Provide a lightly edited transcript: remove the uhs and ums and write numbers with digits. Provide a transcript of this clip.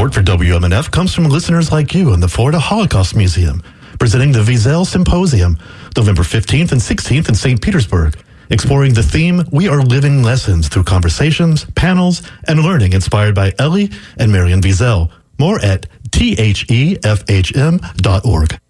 Support for WMNF comes from listeners like you in the Florida Holocaust Museum, presenting the Wiesel Symposium, November 15th and 16th in St. Petersburg, exploring the theme, We Are Living Lessons through conversations, panels, and learning inspired by Elie and Marion Wiesel. More at thefhm.org.